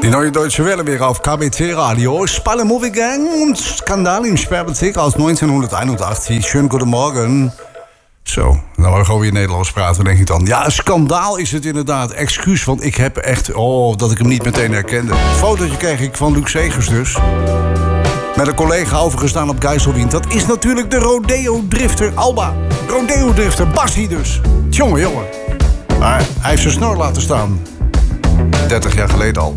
Die Neue Deutsche Welle wäre auf KBC Radio. Spalle Movie Gang und Skandal im Sperrbezirk aus 1981. Schönen guten Morgen. Zo, nou maar gewoon weer Nederlands praten, denk ik dan. Ja, een schandaal is het inderdaad. Excuus, want ik heb echt... Oh, dat ik hem niet meteen herkende. Een fotootje kreeg ik van Luc Segers dus. Met een collega overgestaan op Geiselwind. Dat is natuurlijk de rodeo-drifter Alba. Rodeo-drifter Bassie dus. Jongen. Maar hij heeft zijn snor laten staan. 30 jaar geleden al.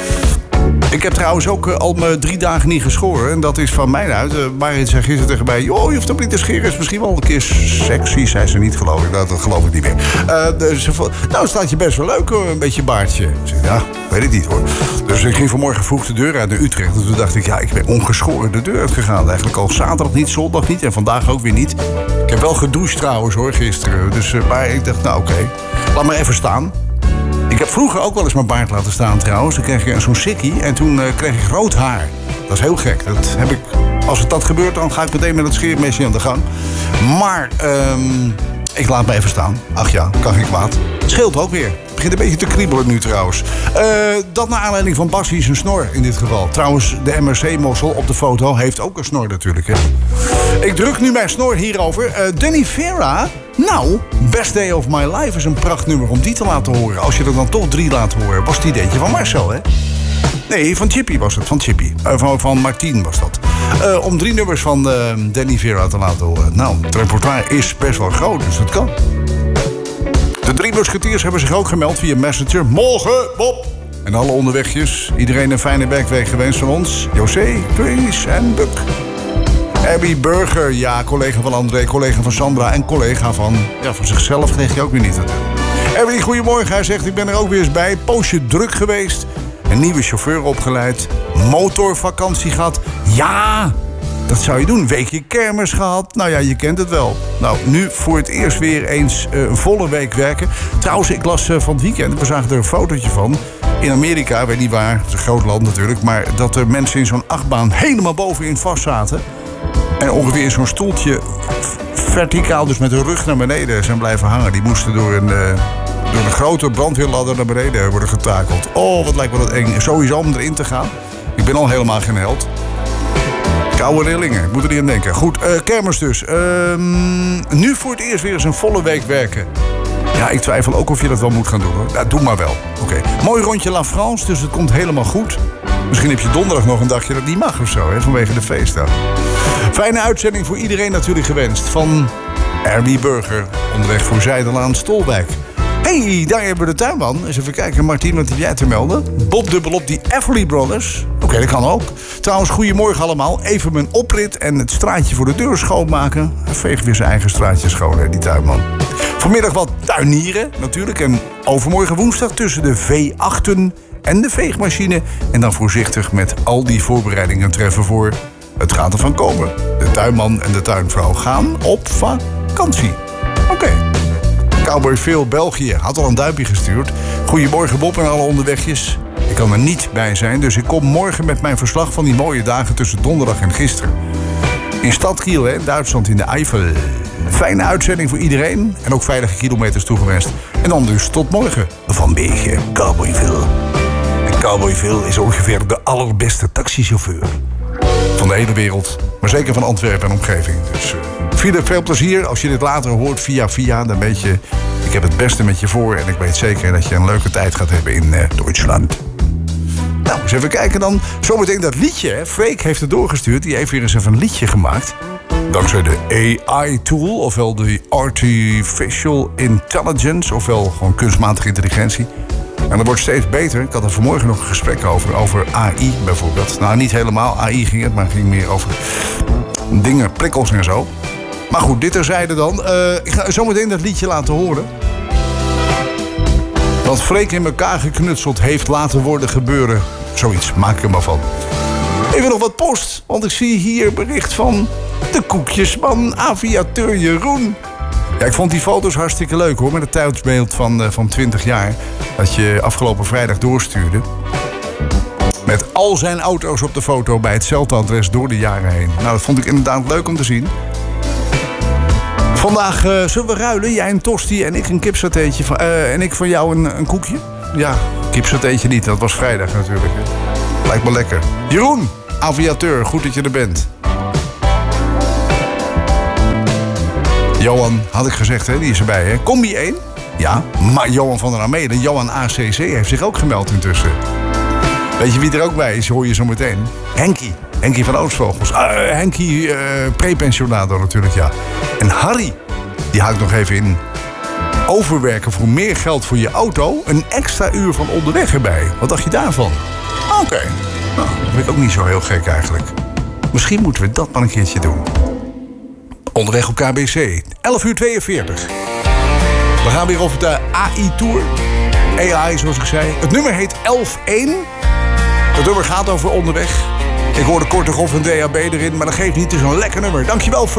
Ik heb trouwens ook al 3 dagen niet geschoren. En dat is van mij uit. Marit zei gisteren tegen mij... joh, je hoeft hem niet te scheren. Is misschien wel een keer sexy. Zei ze niet, geloof ik. Dat geloof ik niet meer. Nou, staat je best wel leuk hoor. Een beetje baardje. Ik zei, ja, weet ik niet hoor. Dus ik ging vanmorgen vroeg de deur uit naar Utrecht. En toen dacht ik, ja, ik ben ongeschoren de deur uitgegaan. Eigenlijk al zaterdag niet, zondag niet. En vandaag ook weer niet. Ik heb wel gedoucht trouwens hoor, gisteren. Dus, maar ik dacht, nou oké. Laat maar even staan. Ik heb vroeger ook wel eens mijn baard laten staan trouwens. Dan kreeg ik zo'n sikkie en toen kreeg ik rood haar. Dat is heel gek. Dat heb ik, als het dat gebeurt, dan ga ik meteen met het scheermesje aan de gang. Maar ik laat me even staan. Ach ja, kan geen kwaad. Het scheelt ook weer. Het begint een beetje te kriebelen nu trouwens. Dat naar aanleiding van Bassie zijn snor in dit geval. Trouwens, de MRC-mossel op de foto heeft ook een snor natuurlijk. Hè? Ik druk nu mijn snor hierover. Danny Vera... Nou, Best Day of My Life is een prachtnummer om die te laten horen. Als je er dan toch 3 laat horen. Was het ideetje van Marcel, hè? Nee, van Chippy was het. Van Chippy. Van Martien was dat. Om 3 nummers van Danny Vera te laten horen. Nou, het repertoire is best wel groot, dus dat kan. De 3 musketiers hebben zich ook gemeld via Messenger. Morgen, Bob! En alle onderwegjes. Iedereen een fijne werkweek gewenst van ons. José, Chris en Buck. Abby Burger, ja, collega van André, collega van Sandra en collega van zichzelf kreeg je ook weer niet. Abby, goedemorgen. Hij zegt, ik ben er ook weer eens bij. Poosje druk geweest. Een nieuwe chauffeur opgeleid. Motorvakantie gehad. Ja, dat zou je doen. Weekje kermis gehad. Nou ja, je kent het wel. Nou, nu voor het eerst weer eens een volle week werken. Trouwens, ik las van het weekend, we zagen er een fotootje van. In Amerika, weet niet waar, het is een groot land natuurlijk. Maar dat er mensen in zo'n achtbaan helemaal bovenin vast zaten. En ongeveer in zo'n stoeltje verticaal, dus met hun rug naar beneden zijn blijven hangen. Die moesten door een grote brandweerladder naar beneden worden getakeld. Oh, wat lijkt me dat eng. Sowieso om erin te gaan. Ik ben al helemaal geen held. Koude rillingen, ik moet er niet aan denken. Goed, kermis dus. Nu voor het eerst weer eens een volle week werken. Ja, ik twijfel ook of je dat wel moet gaan doen hoor. Ja, doe maar wel. Oké. Mooi rondje La France, dus het komt helemaal goed. Misschien heb je donderdag nog een dagje dat niet mag of zo, hè, vanwege de feestdag. Fijne uitzending voor iedereen natuurlijk gewenst. Van Abby Burger, onderweg voor Zijdelaan Stolwijk. Hey, daar hebben we de tuinman. Eens even kijken, Martien, wat heb jij te melden? Bob dubbelop die Everly Brothers. Oké, dat kan ook. Trouwens, goedemorgen allemaal. Even mijn oprit en het straatje voor de deur schoonmaken. Hij veegt weer zijn eigen straatje schoon, hè, die tuinman. Vanmiddag wat tuinieren natuurlijk. En overmorgen woensdag tussen de V8'en en de veegmachine. En dan voorzichtig met al die voorbereidingen treffen voor... Het gaat ervan komen. De tuinman en de tuinvrouw gaan op vakantie. Oké. Cowboy Phil België had al een duimpje gestuurd. Goedemorgen Bob en alle onderwegjes. Ik kan er niet bij zijn, dus ik kom morgen met mijn verslag van die mooie dagen tussen donderdag en gisteren. In Stad Kiel, in Duitsland, in de Eifel. Fijne uitzending voor iedereen en ook veilige kilometers toegewenst. En dan dus tot morgen. Vanwege Cowboy Phil. En Cowboy Phil is ongeveer de allerbeste taxichauffeur van de hele wereld, maar zeker van Antwerpen en omgeving. Dus veel plezier. Als je dit later hoort via, dan weet je... Ik heb het beste met je voor en ik weet zeker dat je een leuke tijd gaat hebben in Duitsland. Nou, eens even kijken dan. Zometeen dat liedje, hè. Freek heeft het doorgestuurd. Die heeft weer eens even een liedje gemaakt. Dankzij de AI-tool, ofwel de Artificial Intelligence, ofwel gewoon kunstmatige intelligentie. En dat wordt steeds beter. Ik had er vanmorgen nog een gesprek over AI bijvoorbeeld. Nou, niet helemaal AI ging het, maar het ging meer over dingen, prikkels en zo. Maar goed, dit terzijde dan. Ik ga zometeen dat liedje laten horen. Wat Freek in elkaar geknutseld heeft laten worden gebeuren. Zoiets, maak ik er maar van. Even nog wat post, want ik zie hier bericht van de koekjesman, aviateur Jeroen. Ja, ik vond die foto's hartstikke leuk hoor, met het tijdsbeeld van 20 jaar... dat je afgelopen vrijdag doorstuurde. Met al zijn auto's op de foto bij hetzelfde adres door de jaren heen. Nou, dat vond ik inderdaad leuk om te zien. Vandaag zullen we ruilen, jij een tosti en ik een kipsatéetje en ik voor jou een koekje. Ja, kipsateetje niet. Dat was vrijdag natuurlijk. Lijkt me lekker. Jeroen, aviateur. Goed dat je er bent. Johan, had ik gezegd, hè? Die is erbij, hè? Combi 1. Ja, maar Johan van der Ameden, Johan ACC, heeft zich ook gemeld intussen. Weet je wie er ook bij is, hoor je zo meteen? Henkie van Oostvogels. Henkie, prepensionator natuurlijk, ja. En Harry, die haakt nog even in. Overwerken voor meer geld voor je auto. Een extra uur van onderweg erbij. Wat dacht je daarvan? Oké. Nou, dat vind ik ook niet zo heel gek eigenlijk. Misschien moeten we dat maar een keertje doen. Onderweg op KBC. 11:42. We gaan weer over de AI-tour. AI, zoals ik zei. Het nummer heet 11-1. Het nummer gaat over onderweg. Ik hoorde korte golf en DHB erin, maar dat geeft niet. Het is een lekker nummer. Dankjewel voor